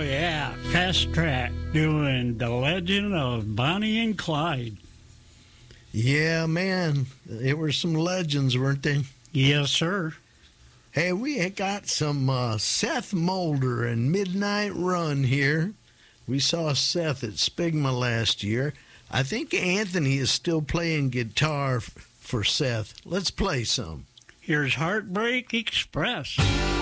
yeah, Fast Track doing The Legend of Bonnie and Clyde. Yeah, man, it were some legends, weren't they? Yes, sir. Hey, we got some Seth Mulder and Midnight Run here. We saw Seth at Spigma last year. I think Anthony is still playing guitar for Seth. Let's play some. Here's Heartbreak Express.